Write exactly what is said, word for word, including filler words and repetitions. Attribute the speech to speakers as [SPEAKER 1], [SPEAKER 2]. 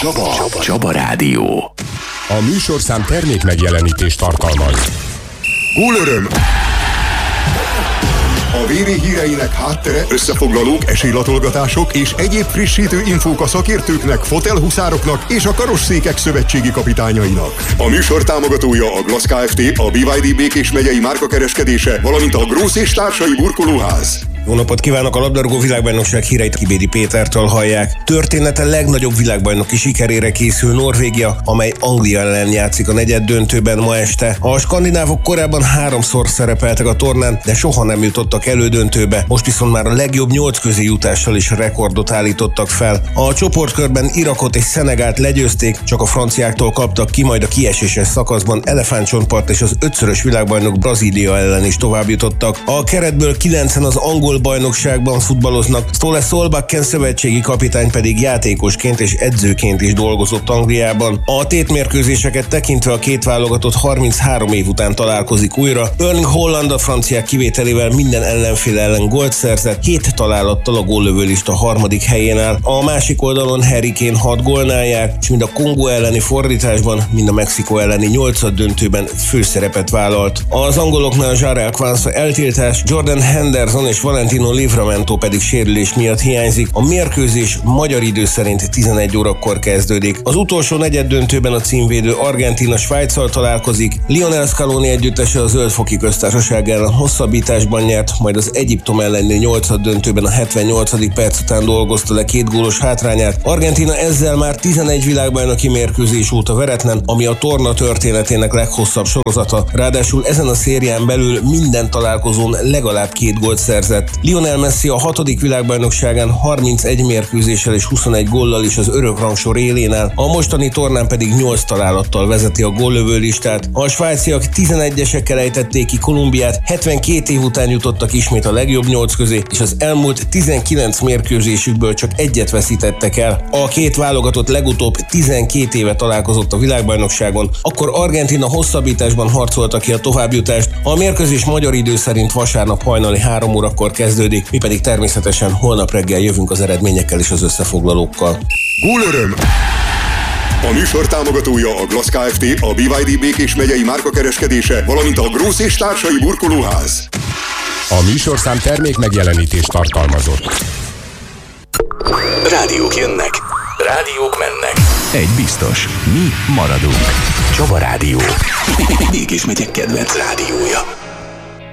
[SPEAKER 1] Csaba. Csaba. Csaba Rádió.
[SPEAKER 2] A műsorszám termék megjelenítést tartalmaz.
[SPEAKER 3] Gólöröm! A vé vé híreinek háttere, összefoglalók, esélylatolgatások és egyéb frissítő infók a szakértőknek, fotelhuszároknak és a karosszékek szövetségi kapitányainak. A műsor támogatója a Glass Kft., a bé vé dé Békés megyei márkakereskedése, valamint a Grósz és társai burkolóház.
[SPEAKER 4] Jó napot kívánok! A labdarúgó világbajnokság híreit Kibédi Pétertől hallják. Története legnagyobb világbajnoki sikerére készül Norvégia, amely Anglia ellen játszik a negyeddöntőben ma este. A skandinávok korábban háromszor szerepeltek a tornán, de soha nem jutottak elődöntőbe. Most viszont már a legjobb nyolc közé jutással is rekordot állítottak fel. A csoportkörben Irakot és Szenegált legyőzték, csak a franciáktól kaptak ki, majd a kieséses szakaszban elefántcsontpart és az ötszörös világbajnok Brazília ellen is tovább jutottak. A keretből kilencen az angol bajnokságban futballoznak, Ståle Solbakken szövetségi kapitány pedig játékosként és edzőként is dolgozott Angliában. A tétmérkőzéseket tekintve a két válogatott harminchárom év után találkozik újra. Erling Haaland a franciák kivételével minden ellenfél ellen gólt szerzett, hét találattal a góllövőlista harmadik helyén áll. A másik oldalon Harry Kane hat gólnál jár, és mind a Kongó elleni fordításban, mind a Mexikó elleni nyolcaddöntőben főszerepet vállalt. Az angoloknál Jarell Quansah eltiltás, Jordan Henderson és Valentino Livramento pedig sérülés miatt hiányzik. A mérkőzés magyar idő szerint tizenegy órakor kezdődik. Az utolsó negyeddöntőben a címvédő Argentína Svájccal találkozik. Lionel Scaloni együttese a Zöldfoki Köztársaság ellen hosszabbításban nyert, majd az Egyiptom elleni nyolcaddöntőben a hetvennyolcadik perc után dolgozta le két gólos hátrányát. Argentína ezzel már tizenegy világbajnoki mérkőzés óta veretlen, ami a torna történetének leghosszabb sorozata. Ráadásul ezen a szérián belül minden találkozón legalább két gólt szerzett. Lionel Messi a hatodik világbajnokságán harmincegy mérkőzéssel és huszonegy góllal is az örökrangsor élén áll, a mostani tornán pedig nyolc találattal vezeti a góllövő listát. A svájciak tizenegyesekkel ejtették ki Kolumbiát, hetvenkét év után jutottak ismét a legjobb nyolc közé, és az elmúlt tizenkilenc mérkőzésükből csak egyet veszítettek el. A két válogatott legutóbb tizenkét éve találkozott a világbajnokságon, akkor Argentína hosszabbításban harcolta ki a továbbjutást. A mérkőzés magyar idő szerint vasárnap hajnali három órakor kezdődik, mi pedig természetesen holnap reggel jövünk az eredményekkel és az összefoglalókkal.
[SPEAKER 3] Gólöröm! A műsor támogatója a Glass Kft., a bé vé dé Békés megyei márkakereskedése, valamint a Grósz és társai burkolóház.
[SPEAKER 2] A műsorszám termék megjelenítést tartalmazott.
[SPEAKER 1] Rádiók jönnek, rádiók mennek. Egy biztos, mi maradunk. Csaba Rádió. Békés megyek kedvenc rádiója.